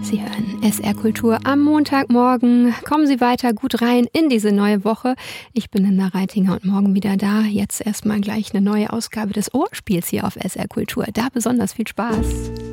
Sie hören SR Kultur am Montagmorgen. Kommen Sie weiter gut rein in diese neue Woche. Ich bin Linda Reitinger und morgen wieder da. Jetzt erstmal gleich eine neue Ausgabe des Ohrspiels hier auf SR Kultur. Da besonders viel Spaß.